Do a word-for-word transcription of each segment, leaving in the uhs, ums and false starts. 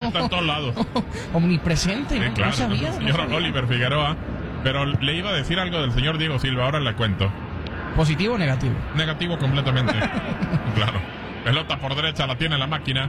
está en todos lados. Omnipresente, sí, ¿no? Claro, No sabía. el señor no sabía. Oliver Figueroa. Pero le iba a decir algo del señor Diego Silva, ahora le cuento. ¿Positivo o negativo? Negativo completamente. Claro. Pelota por derecha, la tiene la máquina.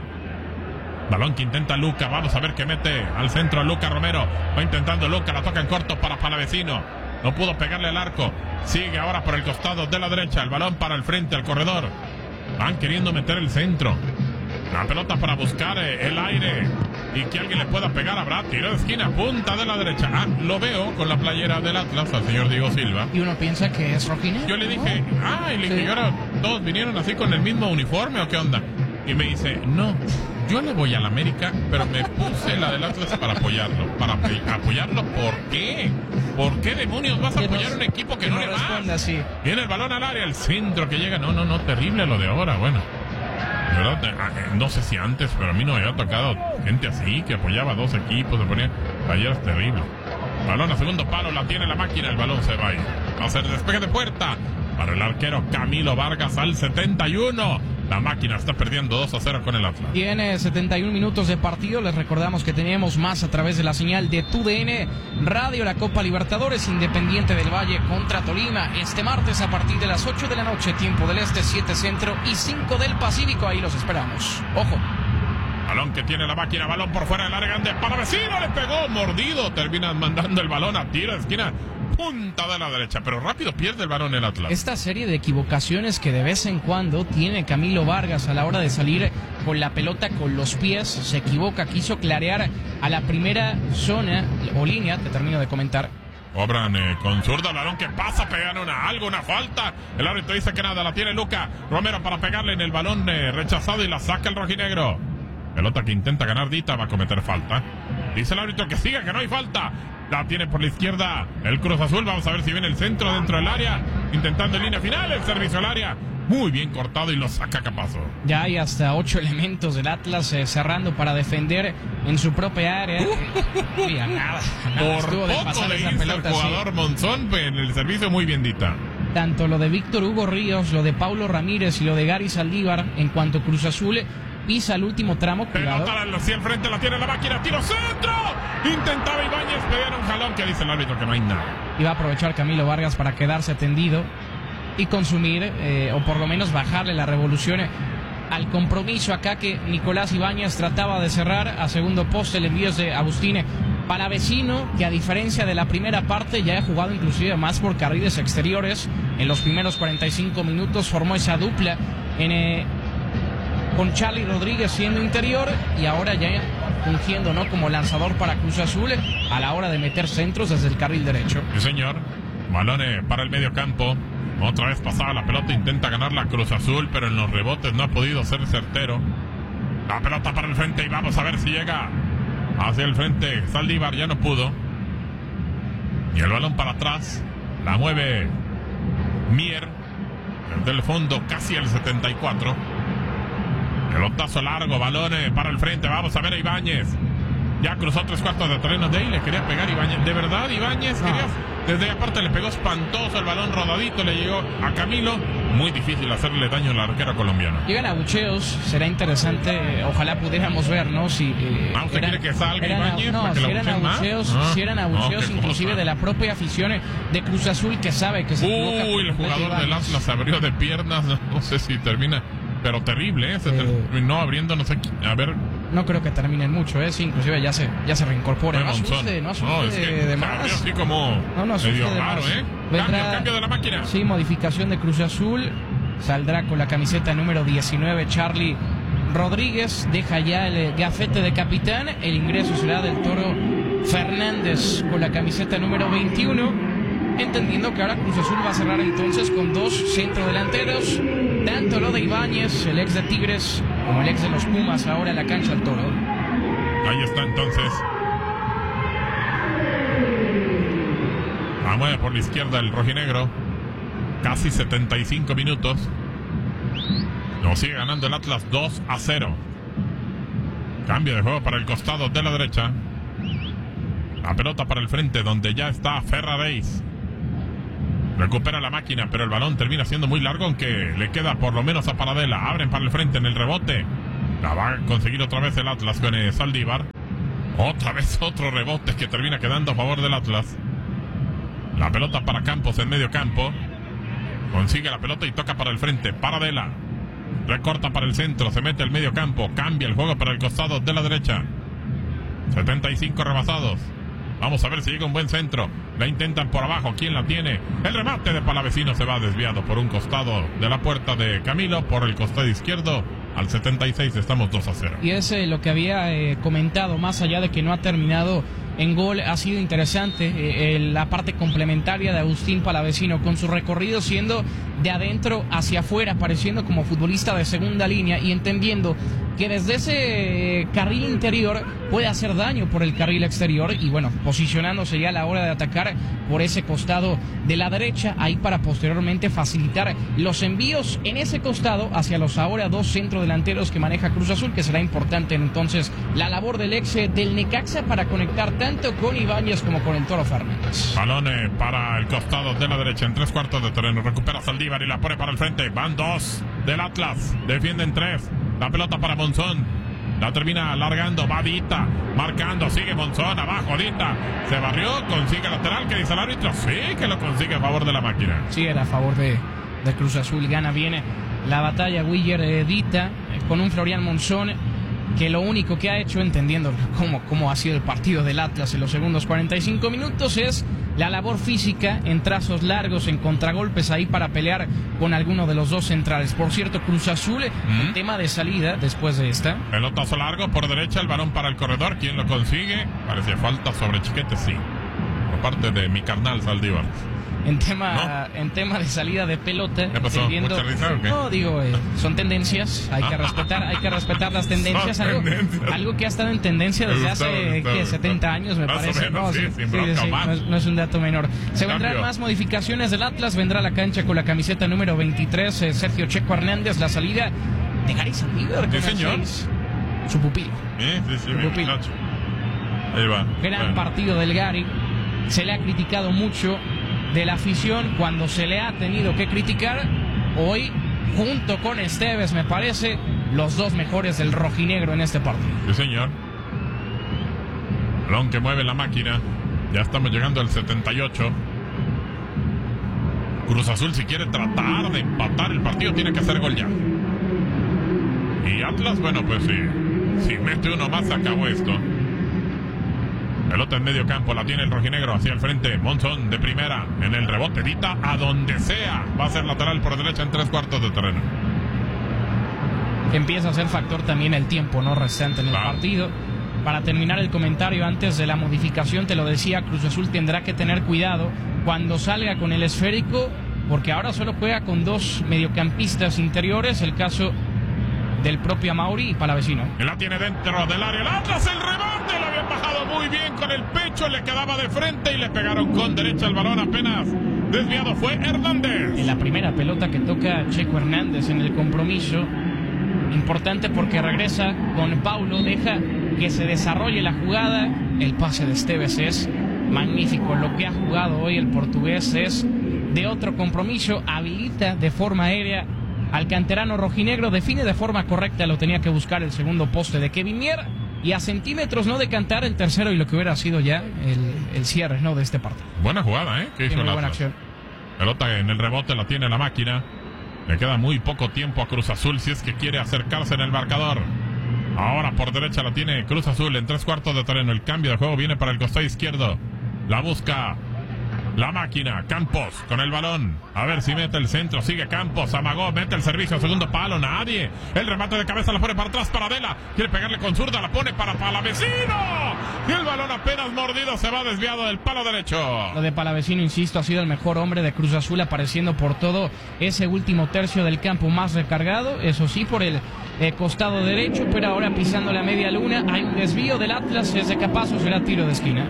Balón que intenta Luca, vamos a ver qué mete al centro Luca Romero. Va intentando Luca, la toca en corto para Palavecino. No pudo pegarle al arco. Sigue ahora por el costado de la derecha. El balón para el frente, al corredor. Van queriendo meter el centro. La pelota para buscar eh, el aire. Y que alguien le pueda pegar. Habrá tiro de esquina, punta de la derecha. Ah, lo veo con la playera del Atlas al señor Diego Silva. Y uno piensa que es rojinegro. Yo le dije, ¿no? ah, y le Sí. dije, ahora todos vinieron así con el mismo uniforme o qué onda. Y me dice, no, yo le voy a la América, pero me puse la del Atlas para apoyarlo. ¿Para apoy- apoyarlo? ¿Por qué? ¿Por qué demonios vas a Que apoyar nos- un equipo que, que no nos le responda, va? sí. Viene el balón al área, el centro que llega. No, no, no, terrible lo de ahora, bueno. De verdad, eh, no sé si antes, pero a mí no me había tocado gente así, que apoyaba a dos equipos, se ponía... Ayer es terrible. Balón a segundo palo, la tiene la máquina, el balón se va ahí. Va a ser despegue de puerta para el arquero Camilo Vargas al setenta y uno. La máquina está perdiendo dos a cero con el Atlas. Tiene setenta y un minutos de partido. Les recordamos que tenemos más a través de la señal de T U D N Radio, la Copa Libertadores, Independiente del Valle contra Tolima. Este martes a partir de las ocho de la noche, tiempo del Este, siete Centro y cinco del Pacífico. Ahí los esperamos. Ojo. Balón que tiene la máquina, balón por fuera del área grande. Para vecino, le pegó, mordido. Terminan mandando el balón a tiro de esquina. Punta de la derecha, pero rápido pierde el balón el Atlas. Esta serie de equivocaciones que de vez en cuando tiene Camilo Vargas a la hora de salir con la pelota con los pies, se equivoca, quiso clarear a la primera zona o línea, te termino de comentar. Obran eh, con zurda, el balón que pasa, pegan una, algo, una falta. El árbitro dice que nada, la tiene Luca Romero para pegarle en el balón eh, rechazado y la saca el rojinegro. Pelota que intenta ganar Dita, va a cometer falta. Dice el árbitro que siga, que no hay falta. La tiene por la izquierda el Cruz Azul. Vamos a ver si viene el centro dentro del área. Intentando en línea final el servicio al área. Muy bien cortado y lo saca Capazo. Ya hay hasta ocho elementos del Atlas eh, cerrando para defender en su propia área. Uh, y a nada, a nada Por estuvo de poco pasar le esa hizo el pelota, jugador sí. Monzón en el servicio muy bien Dita. Tanto lo de Víctor Hugo Ríos, lo de Paulo Ramírez y lo de Gary Saldívar en cuanto Cruz Azul pisa el último tramo. Cuidado. Pelota hacia el frente, la tiene la máquina, tiro centro. Intentaba Ibáñez pegar un jalón que dice el árbitro que no hay nada. Iba a aprovechar Camilo Vargas para quedarse tendido y consumir, eh, o por lo menos bajarle la revolución al compromiso acá que Nicolás Ibáñez trataba de cerrar. A segundo poste el envío es de Agustín Palavecino, que a diferencia de la primera parte ya ha jugado inclusive más por carriles exteriores. En los primeros cuarenta y cinco minutos formó esa dupla en... Eh, con Charlie Rodríguez siendo interior y ahora ya fungiendo, ¿no?, como lanzador para Cruz Azul a la hora de meter centros desde el carril derecho. Sí, señor. Balones para el medio campo. Otra vez pasada la pelota, intenta ganar la Cruz Azul, pero en los rebotes no ha podido ser certero. La pelota para el frente y vamos a ver si llega hacia el frente. Saldívar ya no pudo. Y el balón para atrás. La mueve Mier. Desde el fondo casi el setenta y cuatro. Pelotazo largo, balones para el frente. Vamos a ver a Ibáñez. Ya cruzó tres cuartos de terreno de ahí. Le quería pegar Ibáñez. De verdad, Ibáñez no. quería. Desde ahí aparte le pegó espantoso el balón rodadito. Le llegó a Camilo. Muy difícil hacerle daño al arquero colombiano. Llegan abucheos. Será interesante. eh, Ojalá pudiéramos ver, ¿no? Si. Eh, Ah, ¿usted quiere que salga eran, Ibáñez no, para que si la eran abucheen más? abucheos, Ah, si eran no, abucheos qué inclusive cosa. de la propia afición de Cruz Azul, que sabe que se equivoca. Uy, el por completo jugador del Ibáñez. Atlas se abrió de piernas. No sé si termina. Pero terrible, ¿eh? Se Eh. terminó abriendo, no sé. A ver. No creo que terminen mucho, ¿eh? Sí, inclusive ya se, ya se reincorpora. No Monzón. asuste, no asuste No, es que de se más. abrió así como No, no asuste medio de raro, más. ¿eh? Vendrá- Cambio, cambio de la máquina. Sí, modificación de Cruz Azul. Saldrá con la camiseta número diecinueve Charlie Rodríguez. Deja ya el gafete de capitán. El ingreso será del Toro Fernández con la camiseta número veintiuno. Entendiendo que ahora Cruz Azul va a cerrar entonces con dos centrodelanteros. Tanto lo de Ibáñez, el ex de Tigres, como el ex de los Pumas, ahora en la cancha del Toro. Ahí está entonces. Ah, mueve por la izquierda el rojinegro. Casi setenta y cinco minutos. Nos sigue ganando el Atlas dos a cero. Cambio de juego para el costado de la derecha. La pelota para el frente donde ya está Ferraréis. Recupera la máquina, pero el balón termina siendo muy largo, aunque le queda por lo menos a Paradela. Abren para el frente en el rebote. La va a conseguir otra vez el Atlas con eh, Saldívar. Otra vez otro rebote que termina quedando a favor del Atlas. La pelota para Campos en medio campo. Consigue la pelota y toca para el frente. Para Vela. Recorta para el centro. Se mete al medio campo. Cambia el juego para el costado de la derecha. setenta y cinco rebasados. Vamos a ver si llega un buen centro. La intentan por abajo. ¿Quién la tiene? El remate de Palavecino se va desviado por un costado de la puerta de Camilo. Por el costado izquierdo. Al setenta y seis estamos dos a cero. Y es eh, lo que había eh, comentado, más allá de que no ha terminado en gol, ha sido interesante eh, eh, la parte complementaria de Agustín Palavecino, con su recorrido siendo de adentro hacia afuera, pareciendo como futbolista de segunda línea y entendiendo que desde ese eh, carril interior puede hacer daño por el carril exterior y bueno, posicionándose ya a la hora de atacar por ese costado de la derecha, ahí para posteriormente facilitar los envíos en ese costado hacia los ahora dos centrodelanteros que maneja Cruz Azul, que será importante entonces la labor del ex del Necaxa para conectar tanto con Ibáñez como con el Toro Fernández. Balón eh, para el costado de la derecha en tres cuartos de terreno, recupera Saldívar y la pone para el frente, van dos del Atlas, defienden tres, la pelota para Monzón, la termina alargando, va Dita, marcando, sigue Monzón, abajo Dita, se barrió, consigue lateral, que dice el árbitro, sí que lo consigue a favor de la máquina. Sí, era a favor de, de Cruz Azul, gana bien la batalla Willer eh, Dita, eh, con un Florian Monzón, que lo único que ha hecho, entendiendo cómo, cómo ha sido el partido del Atlas en los segundos cuarenta y cinco minutos, es la labor física en trazos largos, en contragolpes ahí para pelear con alguno de los dos centrales. Por cierto, Cruz Azul, ¿Mm? el tema de salida después de esta. Pelotazo largo por derecha, el balón para el corredor. ¿Quién lo consigue? Parecía falta sobre Chiquete, sí. Por parte de mi carnal Saldívar. En tema, ¿no? en tema de salida de pelota, ¿qué pasó? Viendo, ¿Mucha risa o qué? No, digo, eh, son tendencias, hay que respetar, hay que respetar las tendencias, algo, algo que ha estado en tendencia desde gustó, hace gustó, ¿qué? setenta años, me más parece. Menos, no, sí, sí, sin sí, bronca, sí, no, es, no es un dato menor. Se vendrán más modificaciones del Atlas, vendrá a la cancha con la camiseta número veintitrés, eh, Sergio Checo Hernández, la salida de Gary Saldívar. Sí, señor. seis, su pupilo. Sí, sí, sí, su mi pupilo. muchacho. Ahí va. Gran bueno. partido del Gary, se le ha criticado mucho de la afición cuando se le ha tenido que criticar. Hoy, junto con Esteves, me parece, los dos mejores del rojinegro en este partido. Sí, señor. Balón que mueve la máquina. Ya estamos llegando al setenta y ocho. Cruz Azul, si quiere tratar de empatar el partido, tiene que hacer gol ya. Y Atlas, bueno, pues sí. Si mete uno más, se acabó esto. Pelota en medio campo, la tiene el rojinegro hacia el frente. Monzón de primera, en el rebote, Dita a donde sea. Va a ser lateral por derecha en tres cuartos de terreno. Empieza a ser factor también el tiempo no restante en el claro. partido. Para terminar el comentario antes de la modificación, te lo decía, Cruz Azul tendrá que tener cuidado cuando salga con el esférico, porque ahora solo juega con dos mediocampistas interiores, el caso del propio Amauri y Palavecino. Y la tiene dentro del área, el Atlas, el rebote, lo habían bajado muy bien con el pecho, le quedaba de frente y le pegaron con derecha el balón, apenas desviado fue Hernández. En la primera pelota que toca Checo Hernández en el compromiso, importante porque regresa con Paulo, deja que se desarrolle la jugada, el pase de Esteves es magnífico, lo que ha jugado hoy el portugués es de otro compromiso, habilita de forma aérea al canterano rojinegro, define de forma correcta, lo tenía que buscar el segundo poste de Kevin Mier y a centímetros no de cantar el tercero y lo que hubiera sido ya el, el cierre no de este partido. Buena jugada, ¿eh? Que hizo buena acción. Pelota en el rebote, la tiene la máquina. Le queda muy poco tiempo a Cruz Azul si es que quiere acercarse en el marcador. Ahora por derecha la tiene Cruz Azul en tres cuartos de terreno. El cambio de juego viene para el costado izquierdo. La busca la máquina, Campos con el balón, a ver si mete el centro, sigue Campos, amagó, mete el servicio, segundo palo, nadie, el remate de cabeza la pone para atrás para Vela, quiere pegarle con zurda, la pone para Palavecino, y el balón apenas mordido se va desviado del palo derecho. Lo de Palavecino, insisto, ha sido el mejor hombre de Cruz Azul, apareciendo por todo ese último tercio del campo más recargado, eso sí, por el eh, costado derecho, pero ahora pisando la media luna, hay un desvío del Atlas, desde Capazo será tiro de esquina.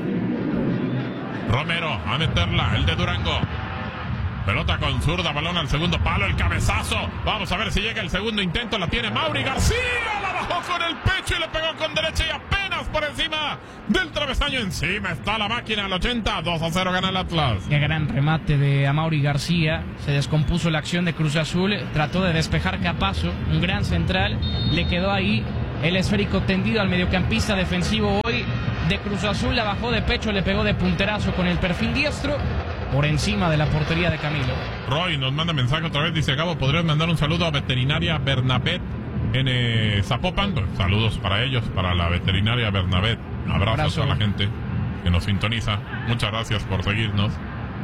Romero a meterla, el de Durango. Pelota con zurda, balón al segundo palo, el cabezazo. Vamos a ver si llega el segundo intento, la tiene Mauri García, la bajó con el pecho y le pegó con derecha y apenas por encima del travesaño. Encima está la máquina al ochenta, dos a cero gana el Atlas. Qué gran remate de Amauri García, se descompuso la acción de Cruz Azul, trató de despejar Capazo, un gran central, le quedó ahí el esférico tendido al mediocampista defensivo hoy de Cruz Azul, la bajó de pecho, le pegó de punterazo con el perfil diestro por encima de la portería de Camilo. Roy nos manda mensaje otra vez, dice: Gabo, ¿podrías mandar un saludo a Veterinaria Bernabet en eh, Zapopan? Pues, saludos para ellos, para la Veterinaria Bernabet. Abrazos Abrazo. a la gente que nos sintoniza. Muchas gracias por seguirnos.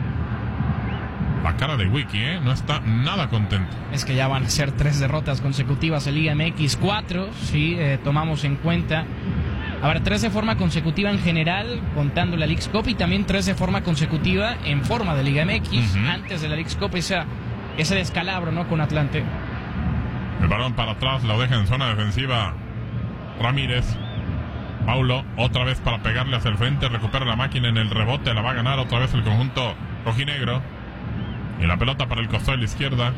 La cara de Wiki, ¿eh? No está nada contento. Es que ya van a ser tres derrotas consecutivas en Liga M X, cuatro, si eh, tomamos en cuenta. A ver, tres de forma consecutiva en general, contando la Leagues Cup, y también tres de forma consecutiva en forma de Liga M X, uh-huh. antes de la Leagues Cup, esa, ese descalabro, ¿no?, con Atlante. El balón para atrás, lo deja en zona defensiva Ramírez. Paulo, otra vez para pegarle hacia el frente, recupera la máquina en el rebote, la va a ganar otra vez el conjunto rojinegro. Y la pelota para el costado de la izquierda.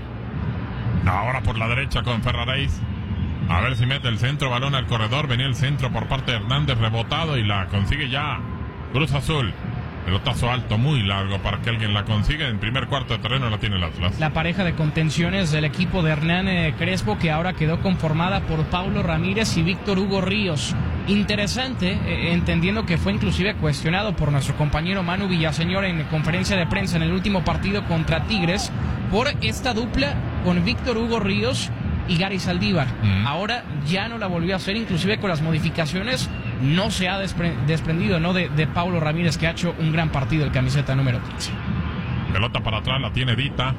Ahora por la derecha con Ferraréis. A ver si mete el centro, balón al corredor. Venía el centro por parte de Hernández, rebotado, y la consigue ya Cruz Azul. Pelotazo alto, muy largo para que alguien la consiga. En primer cuarto de terreno la tiene el Atlas. La pareja de contenciones del equipo de Hernán eh, Crespo, que ahora quedó conformada por Paulo Ramírez y Víctor Hugo Ríos. Interesante, eh, entendiendo que fue inclusive cuestionado por nuestro compañero Manu Villaseñor en conferencia de prensa en el último partido contra Tigres por esta dupla con Víctor Hugo Ríos y Gary Saldívar. Mm. Ahora ya no la volvió a hacer, inclusive con las modificaciones no se ha despre- desprendido ¿no? de, de Paulo Ramírez, que ha hecho un gran partido, el camiseta número quince. Pelota para atrás, la tiene Dita.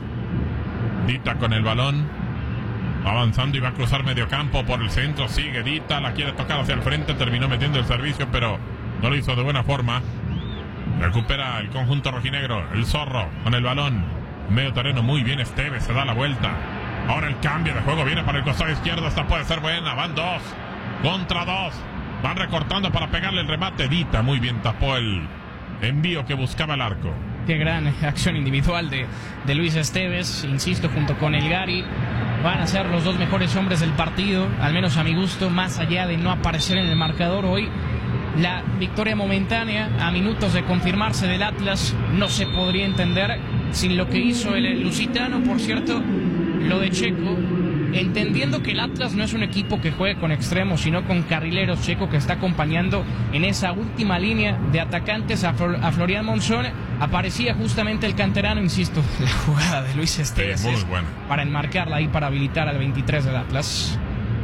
Dita con el balón, avanzando y va a cruzar medio campo por el centro. Sigue Dita, la quiere tocar hacia el frente, terminó metiendo el servicio, pero no lo hizo de buena forma. Recupera el conjunto rojinegro, el Zorro con el balón, medio terreno, muy bien Esteves, se da la vuelta. Ahora el cambio de juego viene para el costado izquierdo, esta puede ser buena, van dos contra dos, van recortando para pegarle el remate. Dita muy bien tapó el envío que buscaba el arco. Qué gran acción individual de, de Luis Esteves, insisto, junto con el Gary. Van a ser los dos mejores hombres del partido, al menos a mi gusto, más allá de no aparecer en el marcador hoy. La victoria momentánea, a minutos de confirmarse del Atlas, no se podría entender sin lo que hizo el lusitano. Por cierto, lo de Checo, entendiendo que el Atlas no es un equipo que juegue con extremos, sino con carrileros. Checo, que está acompañando en esa última línea de atacantes a, Flor- a Florian Monzón, aparecía justamente el canterano, insisto, la jugada de Luis Esteves, sí, muy buena, para enmarcarla y para habilitar al veintitrés del Atlas.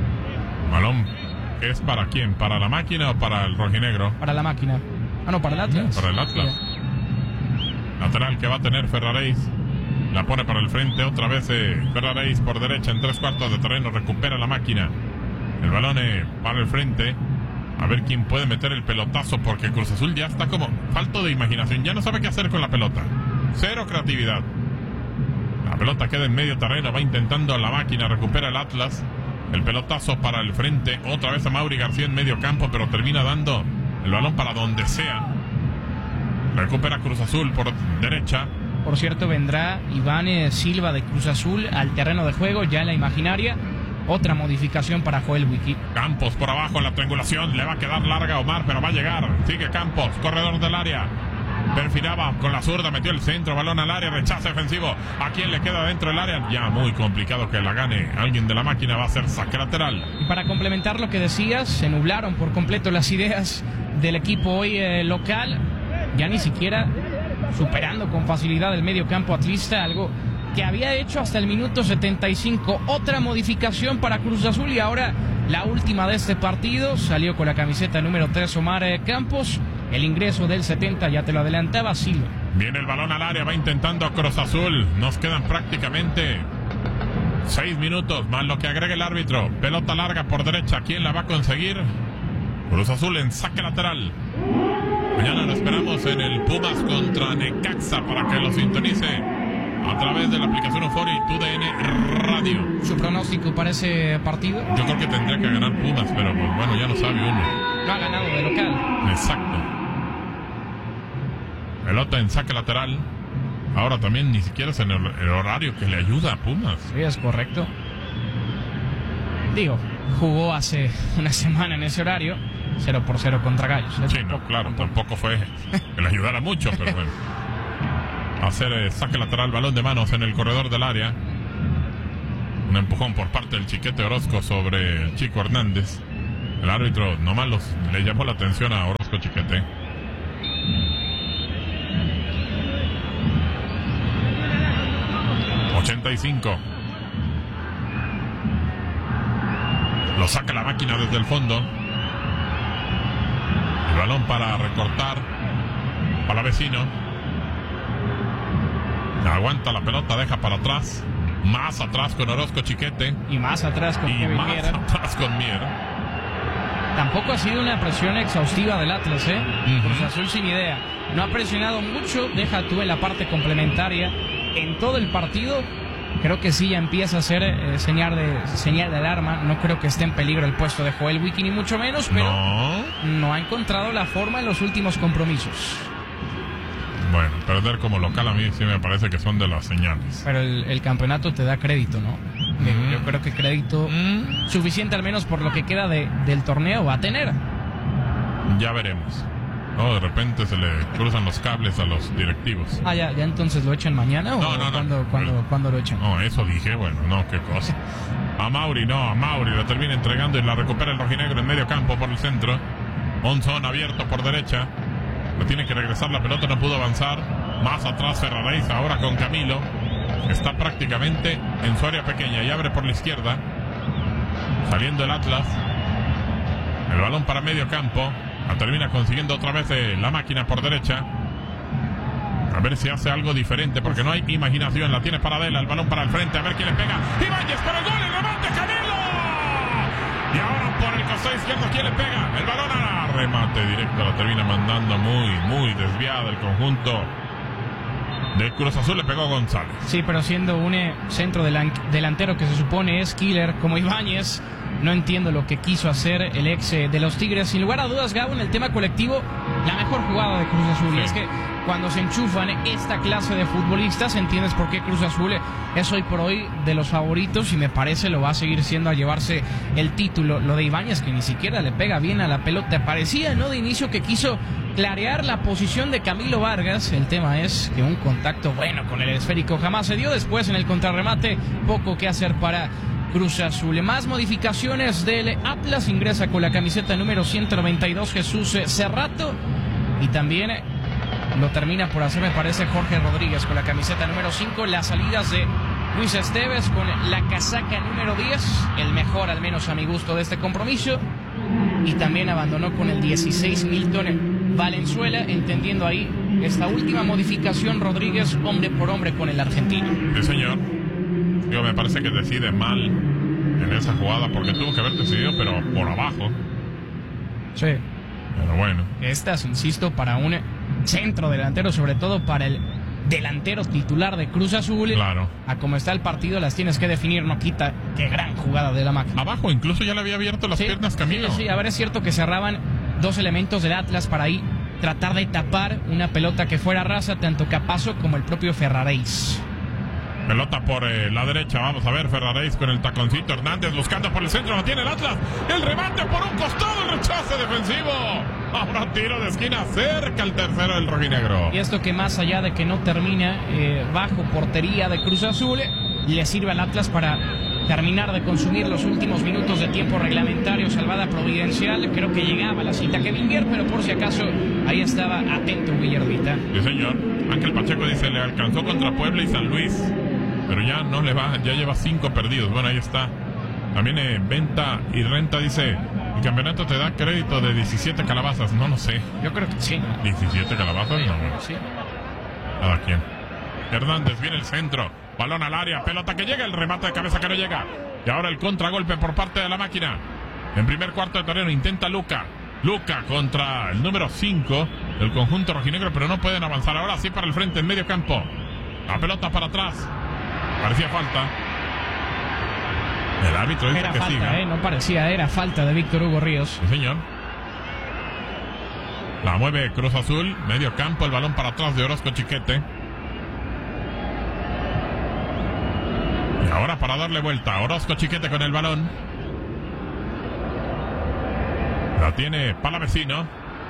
Balón, ¿es para quién? ¿Para la máquina o para el rojinegro? Para la máquina. Ah, no, para el Atlas. Para el Atlas. Sí. Lateral que va a tener Ferraréis. La pone para el frente otra vez eh, Ferraréis por derecha en tres cuartos de terreno. Recupera la máquina. El balón eh, para el frente. A ver quién puede meter el pelotazo, porque Cruz Azul ya está como falto de imaginación. Ya no sabe qué hacer con la pelota. Cero creatividad. La pelota queda en medio terreno. Va intentando la máquina. Recupera el Atlas. El pelotazo para el frente. Otra vez a Mauri García en medio campo, pero termina dando el balón para donde sea. Recupera Cruz Azul por derecha. Por cierto, vendrá Iván eh, Silva de Cruz Azul al terreno de juego, ya en la imaginaria. Otra modificación para Joel Wiki. Campos por abajo en la triangulación. Le va a quedar larga a Omar, pero va a llegar. Sigue Campos, corredor del área. Perfilaba con la zurda, metió el centro, balón al área, rechazo defensivo. ¿A quién le queda dentro del área? Ya muy complicado que la gane alguien de la máquina, va a ser saque lateral. Y para complementar lo que decías, se nublaron por completo las ideas del equipo hoy eh, local. Ya ni siquiera superando con facilidad el medio campo atlista, algo que había hecho hasta el minuto setenta y cinco. Otra modificación para Cruz Azul, y ahora la última de este partido. Salió con la camiseta número tres Omar eh, Campos. El ingreso del setenta, ya te lo adelantaba, Silva. Viene el balón al área, va intentando Cruz Azul. Nos quedan prácticamente seis minutos, más lo que agrega el árbitro. Pelota larga por derecha, ¿quién la va a conseguir? Cruz Azul en saque lateral. Mañana lo esperamos en el Pumas contra Necaxa para que lo sintonice a través de la aplicación Euforia y T U D N Radio. ¿Su pronóstico para ese partido? Yo creo que tendría que ganar Pumas, pero pues, bueno, ya no sabe uno. No ha ganado de local. Exacto. Pelota en saque lateral. Ahora también ni siquiera es en el, el horario que le ayuda a Pumas. Sí, es correcto. Digo, jugó hace una semana en ese horario, cero por cero contra Gallos. Sí, tampoco, no, claro, tampoco, tampoco fue que le ayudara mucho, pero bueno. Hacer eh, saque lateral, balón de manos en el corredor del área. Un empujón por parte del Chiquete Orozco sobre el Chico Hernández. El árbitro nomás los, le llamó la atención a Orozco Chiquete. ochenta y cinco. Lo saca la máquina desde el fondo. El balón para recortar. Para vecino. Aguanta la pelota, deja para atrás. Más atrás con Orozco Chiquete. Y más atrás con y Kevin más Mier. atrás con Mier. Tampoco ha sido una presión exhaustiva del Atlas, ¿eh? Uh-huh. Cruz Azul sin idea. No ha presionado mucho, deja tú en la parte complementaria. En todo el partido, creo que sí ya empieza a ser eh, señal, de, señal de alarma. No creo que esté en peligro el puesto de Joel Wiki, ni mucho menos, pero no. no ha encontrado la forma en los últimos compromisos. Bueno, perder como local a mí sí me parece que son de las señales. Pero el, el campeonato te da crédito, ¿no? Mm. Yo creo que crédito Mm. suficiente al menos por lo que queda de, del torneo va a tener. Ya veremos. No, de repente se le cruzan los cables a los directivos. Ah, ya, ya entonces lo echan mañana o No, no, no. ¿cuándo, cuándo, ¿cuándo lo echan? No, eso dije, bueno, no, qué cosa. A Mauri, no, a Mauri la termina entregando y la recupera el rojinegro en medio campo por el centro. Monzón abierto por derecha. No tiene que regresar la pelota, no pudo avanzar. Más atrás Ferraréis ahora con Camilo. Está prácticamente en su área pequeña y abre por la izquierda. Saliendo el Atlas. El balón para medio campo. La termina consiguiendo otra vez eh, la máquina por derecha. A ver si hace algo diferente porque no hay imaginación. La tiene Paradela, el balón para el frente. A ver quién le pega. Ibáñez para el gol, el remate, Camilo. Y ahora por el costado izquierdo, ¿quién le pega? El balón a remate directo. La termina mandando muy, muy desviada el conjunto de Cruz Azul. Le pegó González. Sí, pero siendo un eh, centro delan- delantero que se supone es killer como Ibáñez, no entiendo lo que quiso hacer el ex eh, de los Tigres. Sin lugar a dudas, Gabo, en el tema colectivo, la mejor jugada de Cruz Azul. Sí. Y es que cuando se enchufan esta clase de futbolistas, entiendes por qué Cruz Azul es hoy por hoy de los favoritos y me parece lo va a seguir siendo a llevarse el título. Lo de Ibáñez, que ni siquiera le pega bien a la pelota. Parecía, ¿no?, de inicio que quiso clarear la posición de Camilo Vargas. El tema es que un contacto bueno con el esférico jamás se dio. Después en el contrarremate, poco que hacer para Cruz Azul. Más modificaciones del Atlas. Ingresa con la camiseta número ciento noventa y dos Jesús Cerrato. Y también lo termina por hacer, me parece, Jorge Rodríguez con la camiseta número cinco. Las salidas de Luis Esteves con la casaca número diez. El mejor, al menos a mi gusto, de este compromiso. Y también abandonó con el dieciséis Milton Valenzuela, entendiendo ahí esta última modificación Rodríguez hombre por hombre con el argentino. Sí, señor. Yo me parece que decide mal en esa jugada porque tuvo que haber decidido, pero por abajo. Sí. Pero bueno. Estas, insisto, para un centro delantero, sobre todo para el delantero titular de Cruz Azul. Claro. A como está el partido, las tienes que definir, no quita. Qué gran jugada de la máquina. Abajo incluso ya le había abierto las Sí, piernas Camilo. Sí, sí, a ver, es cierto que cerraban dos elementos del Atlas para ahí tratar de tapar una pelota que fuera rasa, tanto Capazo como el propio Ferraréis. Pelota por eh, la derecha, vamos a ver, Ferraréis con el taconcito, Hernández buscando por el centro, la tiene el Atlas, el remate por un costado, el rechace defensivo, ahora tiro de esquina, cerca el tercero del rojinegro. Y esto que más allá de que no termina eh, bajo portería de Cruz Azul, le sirve al Atlas para terminar de consumir los últimos minutos de tiempo reglamentario, salvada providencial. Creo que llegaba la cita Kevin Mier, pero por si acaso ahí estaba atento Guillermita. Sí, señor. Ángel Pacheco dice, le alcanzó contra Puebla y San Luis, pero ya no le va, ya lleva cinco perdidos. Bueno, ahí está. También eh, Venta y Renta dice, el campeonato te da crédito de diecisiete calabazas. No, no sé. Yo creo que sí. ¿diecisiete calabazas? No. Sí. Cada quien. Hernández viene el centro. Balón al área. Pelota que llega. El remate de cabeza que no llega. Y ahora el contragolpe por parte de la máquina. En primer cuarto de terreno intenta Luca. Luca contra el número cinco del conjunto rojinegro, pero no pueden avanzar. Ahora sí para el frente en medio campo. La pelota para atrás. Parecía falta. El árbitro dice Era que falta, siga. eh, no parecía, era falta de Víctor Hugo Ríos. Sí, señor. La mueve Cruz Azul. Medio campo. El balón para atrás de Orozco Chiquete. Y ahora para darle vuelta, Orozco Chiquete con el balón. La tiene Palavecino.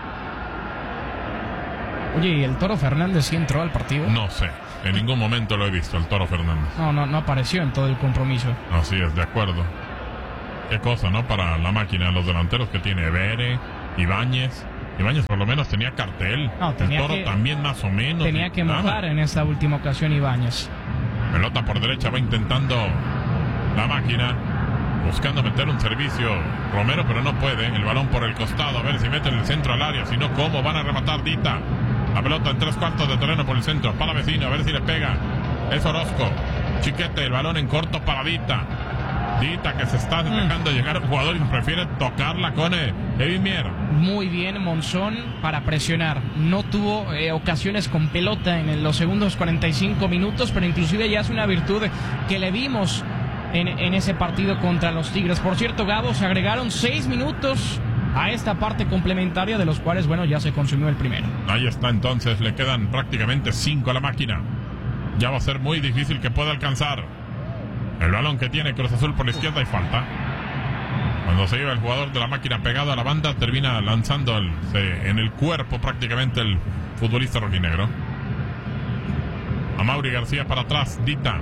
Oye, ¿y el Toro Fernández sí entró al partido? No sé, en ningún momento lo he visto, el Toro Fernández. No, no, no apareció en todo el compromiso. Así es, de acuerdo. Qué cosa, ¿no? Para la máquina, los delanteros que tiene Bere, Ibáñez. Ibáñez por lo menos tenía cartel. No, tenía el Toro que, también más o menos. Tenía que mojar en esta última ocasión Ibáñez. Pelota por derecha, va intentando la máquina, buscando meter un servicio Romero, pero no puede. El balón por el costado, a ver si mete en el centro al área, si no, ¿cómo van a rematar? Dita, la pelota en tres cuartos de terreno por el centro, para vecino, a ver si le pega. Es Orozco, Chiquete, el balón en corto para Dita. Dita que se está dejando mm. llegar un jugador y prefiere tocarla con eh, Edwin Mier. Muy bien Monzón para presionar. No tuvo eh, ocasiones con pelota en los segundos cuarenta y cinco minutos, pero inclusive ya es una virtud que le vimos en, en ese partido contra los Tigres. Por cierto, Gabo, se agregaron seis minutos a esta parte complementaria, de los cuales, bueno, ya se consumió el primero. Ahí está, entonces, le quedan prácticamente cinco a la máquina. Ya va a ser muy difícil que pueda alcanzar. El balón que tiene Cruz Azul por la izquierda y falta. Cuando se lleva el jugador de la máquina pegado a la banda, termina lanzando el, se, en el cuerpo prácticamente el futbolista rojinegro. Amaury García para atrás, Dita.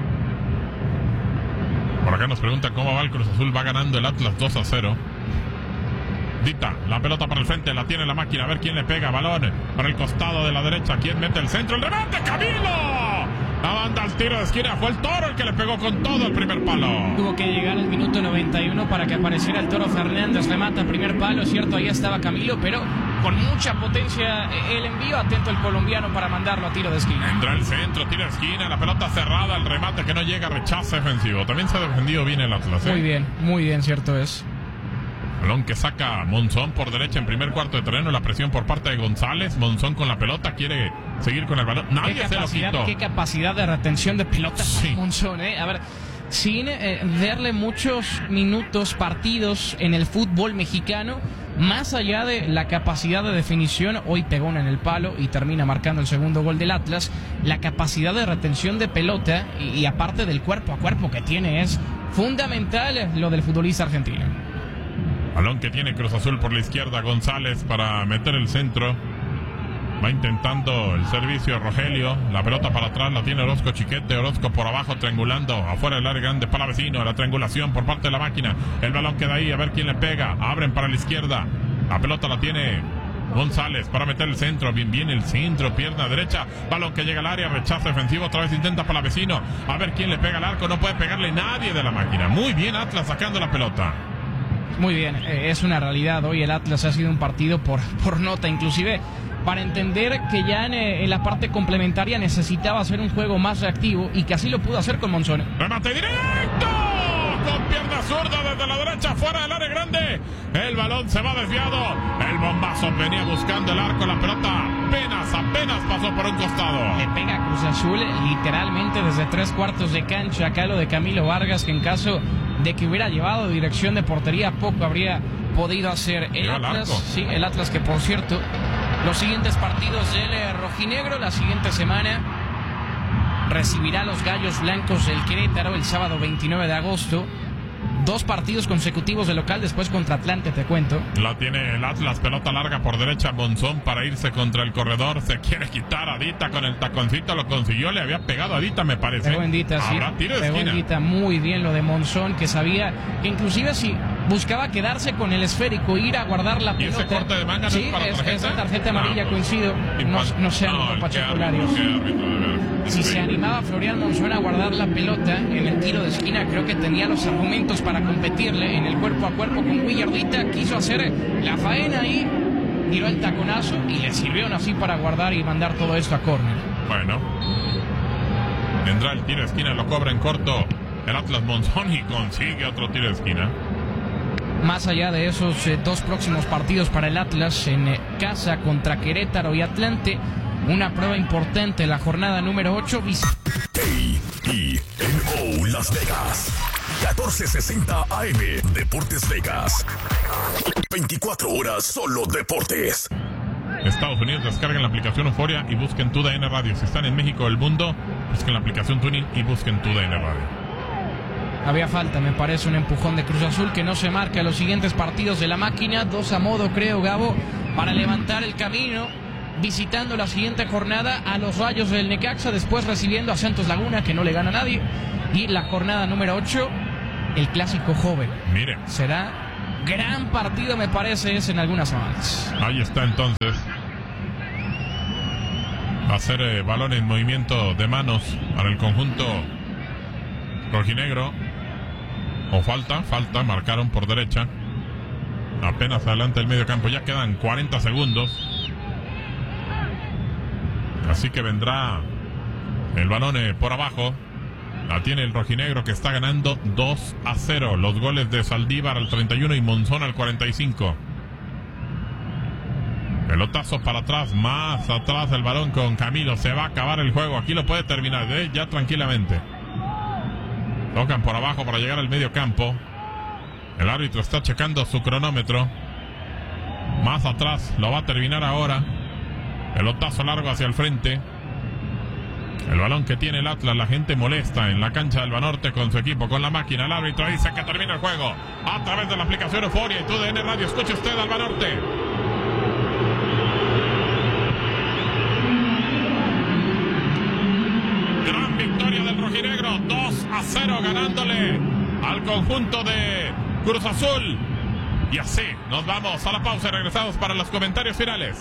Por acá nos pregunta cómo va el Cruz Azul. Va ganando el Atlas dos a cero. Dita, la pelota para el frente, la tiene la máquina. A ver quién le pega. Balón para el costado de la derecha. ¿Quién mete el centro? ¡El remate! ¡Camilo! La banda al tiro de esquina. Fue el Toro el que le pegó con todo el primer palo. Tuvo que llegar el minuto noventa y uno para que apareciera el Toro Fernández. Remata el primer palo, es cierto, ahí estaba Camilo, pero con mucha potencia el envío. Atento el colombiano para mandarlo a tiro de esquina. Entra el centro, tiro de esquina, la pelota cerrada, el remate que no llega, rechazo defensivo. También se ha defendido bien el Atlas, ¿eh? Muy bien, muy bien, cierto es. Balón que saca Monzón por derecha en primer cuarto de terreno. La presión por parte de González. Monzón con la pelota quiere seguir con el balón. Nadie se lo quitó. Qué capacidad de retención de pelota, sí. Monzón, ¿eh? A ver, sin eh, darle muchos minutos, partidos en el fútbol mexicano, más allá de la capacidad de definición, hoy pegó una en el palo y termina marcando el segundo gol del Atlas. La capacidad de retención de pelota y, y aparte del cuerpo a cuerpo que tiene es fundamental lo del futbolista argentino. Balón que tiene Cruz Azul por la izquierda, González para meter el centro. Va intentando el servicio Rogelio. La pelota para atrás la tiene Orozco Chiquete. Orozco por abajo triangulando. Afuera del área grande para vecino. La triangulación por parte de la máquina. El balón queda ahí. A ver quién le pega. Abren para la izquierda. La pelota la tiene González para meter el centro. Bien, bien el centro. Pierna derecha. Balón que llega al área. Rechazo defensivo. Otra vez intenta para vecino. A ver quién le pega al arco. No puede pegarle nadie de la máquina. Muy bien Atlas sacando la pelota. Muy bien, eh, es una realidad. Hoy el Atlas ha sido un partido por, por nota, inclusive para entender que ya en, eh, en la parte complementaria necesitaba hacer un juego más reactivo y que así lo pudo hacer con Monzón. ¡Remate directo! Con pierna zurda desde la derecha, fuera del área grande. El balón se va desviado. El bombazo venía buscando el arco. La pelota apenas, apenas pasó por un costado. Le pega a Cruz Azul literalmente desde tres cuartos de cancha. Acá lo de Camilo Vargas, que en caso de que hubiera llevado dirección de portería, poco habría podido hacer. El Atlas, sí, el Atlas que por cierto, los siguientes partidos del rojinegro, la siguiente semana recibirá a los Gallos Blancos del Querétaro el sábado veintinueve de agosto. Dos partidos consecutivos de local, después contra Atlante, te cuento. La tiene el Atlas, pelota larga por derecha, Monzón para irse contra el corredor. Se quiere quitar a Dita con el taconcito, lo consiguió, le había pegado a Dita, me parece. Pegó en Dita, sí. Habrá tiro de Pegó esquina. en Dita, muy bien lo de Monzón, que sabía que inclusive si buscaba quedarse con el esférico, ir a guardar la pelota. ¿Y ese corte de manga sí, no es para es, tarjeta? Esa tarjeta amarilla, no, coincido. No, no sean no, pachacolarios. Si se animaba Florian Monzón a guardar la pelota en el tiro de esquina, creo que tenía los argumentos para competirle en el cuerpo a cuerpo con Willardita. Quiso hacer la faena ahí, tiró el taconazo y le sirvieron así para guardar y mandar todo esto a córner. Bueno, vendrá el tiro de esquina, lo cobra en corto el Atlas Monzón y consigue otro tiro de esquina. Más allá de esos eh, dos próximos partidos para el Atlas en eh, casa contra Querétaro y Atlante, una prueba importante, la jornada número ocho. A I N O Las Vegas, catorce sesenta A M, Deportes Vegas. veinticuatro horas solo deportes. Estados Unidos, descarguen la aplicación Euforia y busquen Tu D N Radio. Si están en México o el mundo, busquen la aplicación Tuning y busquen Tu D N Radio. Había falta, me parece, un empujón de Cruz Azul que no se marca los siguientes partidos de la máquina. Dos a modo, creo, Gabo, para levantar el camino. Visitando la siguiente jornada a los Rayos del Necaxa, después recibiendo a Santos Laguna, que no le gana a nadie. Y la jornada número ocho el clásico joven. Mire. Será gran partido, me parece, es en algunas semanas. Ahí está entonces. Va a ser eh, balón en movimiento de manos para el conjunto rojinegro. O falta, falta, marcaron por derecha. Apenas adelante el medio campo, ya quedan cuarenta segundos. Así que vendrá el balón eh, por abajo. La tiene el rojinegro, que está ganando dos a cero. Los goles de Saldívar al treinta y uno y Monzón al cuarenta y cinco. Pelotazo para atrás, más atrás el balón con Camilo. Se va a acabar el juego, aquí lo puede terminar, ¿eh? Ya tranquilamente. Tocan por abajo para llegar al medio campo. El árbitro está checando su cronómetro. Más atrás, lo va a terminar ahora. Pelotazo largo hacia el frente. El balón que tiene el Atlas, la gente molesta en la cancha del Banorte con su equipo, con la máquina. El árbitro dice que termina el juego a través de la aplicación Euforia y T U D N Radio. Escuche usted al Banorte. Gran victoria del rojinegro, dos a cero, ganándole al conjunto de Cruz Azul. Y así nos vamos a la pausa y regresamos para los comentarios finales.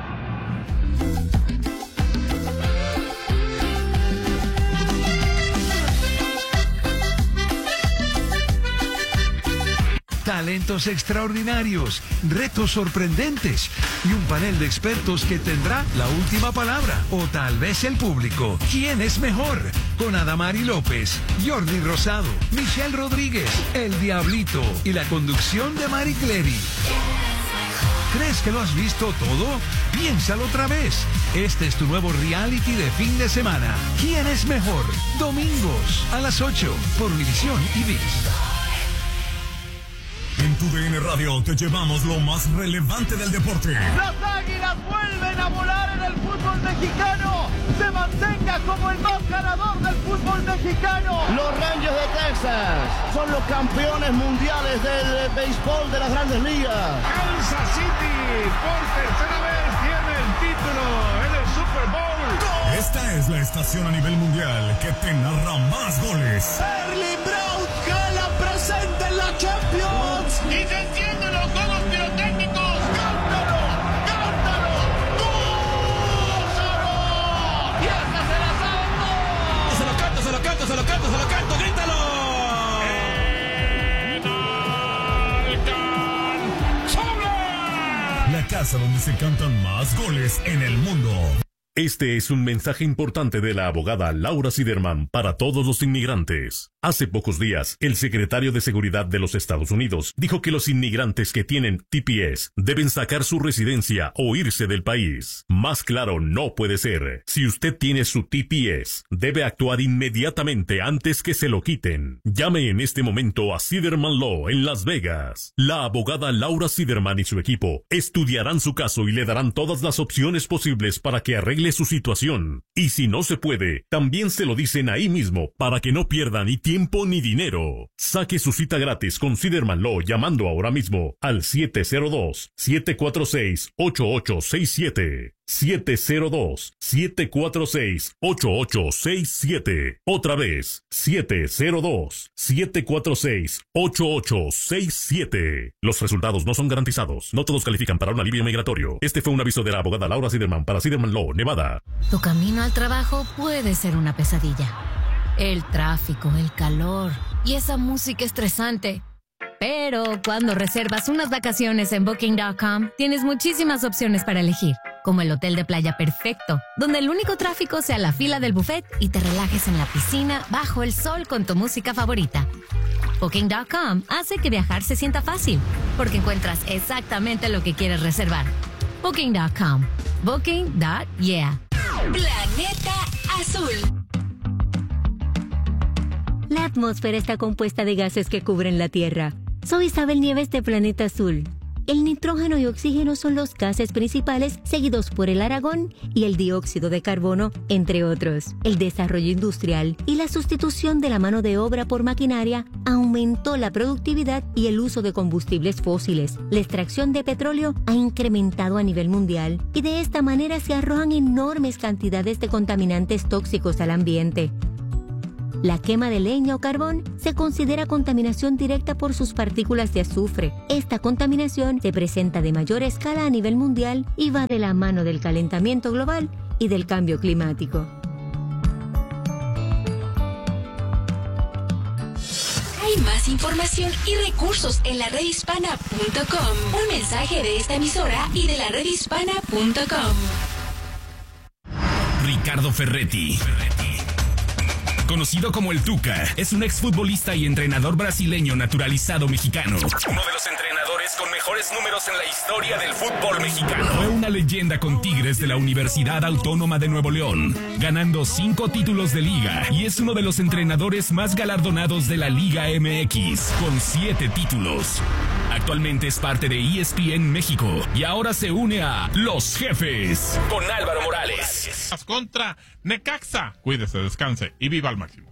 Talentos extraordinarios, retos sorprendentes y un panel de expertos que tendrá la última palabra, o tal vez el público. ¿Quién es mejor? Con Adamari López, Jordi Rosado, Michelle Rodríguez, El Diablito y la conducción de Mari Clery. ¿Crees que lo has visto todo? Piénsalo otra vez. Este es tu nuevo reality de fin de semana. ¿Quién es mejor? Domingos a las ocho por Univisión y ViX. En T U D N Radio te llevamos lo más relevante del deporte. Las Águilas vuelven a volar en el fútbol mexicano. Se mantenga como el más ganador del fútbol mexicano. Los Rangers de Texas son los campeones mundiales del béisbol de las Grandes Ligas. Kansas City por tercera vez tiene el título en el Super Bowl. Esta es la estación a nivel mundial que te narra más goles. Erling Braut Haaland presente en la Champions. Y se encienden los juegos pirotécnicos. ¡Cántalo! ¡Cántalo! ¡Gózalo! ¡Y hasta se la sabe! Se lo canto, se lo canto, se lo canto, se lo canto, grítalo. La casa donde se cantan más goles en el mundo. Este es un mensaje importante de la abogada Laura Siderman para todos los inmigrantes. Hace pocos días, el secretario de Seguridad de los Estados Unidos dijo que los inmigrantes que tienen T P S deben sacar su residencia o irse del país. Más claro no puede ser. Si usted tiene su T P S, debe actuar inmediatamente antes que se lo quiten. Llame en este momento a Siderman Law en Las Vegas. La abogada Laura Siderman y su equipo estudiarán su caso y le darán todas las opciones posibles para que arregle su situación. Y si no se puede, también se lo dicen ahí mismo para que no pierda ni tiempo ni dinero. Saque su cita gratis con Siderman Law llamando ahora mismo al siete cero dos, siete cuatro seis, ocho ocho seis siete. siete cero dos, siete cuatro seis, ocho ocho seis siete. Otra vez, siete cero dos, siete cuatro seis, ocho ocho seis siete. Los resultados no son garantizados. No todos califican para un alivio migratorio. Este fue un aviso de la abogada Laura Siderman para Siderman Law, Nevada. Tu camino al trabajo puede ser una pesadilla. El tráfico, el calor y esa música estresante. Pero cuando reservas unas vacaciones en Booking punto com, tienes muchísimas opciones para elegir, como el hotel de playa perfecto, donde el único tráfico sea la fila del buffet y te relajes en la piscina bajo el sol con tu música favorita. Booking punto com hace que viajar se sienta fácil, porque encuentras exactamente lo que quieres reservar. Booking punto com. Booking punto yeah. Planeta Azul. La atmósfera está compuesta de gases que cubren la Tierra. Soy Isabel Nieves de Planeta Azul. El nitrógeno y oxígeno son los gases principales, seguidos por el argón y el dióxido de carbono, entre otros. El desarrollo industrial y la sustitución de la mano de obra por maquinaria aumentó la productividad y el uso de combustibles fósiles. La extracción de petróleo ha incrementado a nivel mundial y de esta manera se arrojan enormes cantidades de contaminantes tóxicos al ambiente. La quema de leña o carbón se considera contaminación directa por sus partículas de azufre. Esta contaminación se presenta de mayor escala a nivel mundial y va de la mano del calentamiento global y del cambio climático. Hay más información y recursos en la red hispana punto com. Un mensaje de esta emisora y de la red hispana punto com. Ricardo Ferretti, conocido como el Tuca, es un exfutbolista y entrenador brasileño naturalizado mexicano. Uno de los entrenadores con mejores números en la historia del fútbol mexicano. Fue una leyenda con Tigres de la Universidad Autónoma de Nuevo León, ganando cinco títulos de liga, y es uno de los entrenadores más galardonados de la Liga M X, con siete títulos. Actualmente es parte de E S P N México y ahora se une a Los Jefes con Álvaro Morales. Contra Necaxa. Cuídese, descanse y viva al máximo.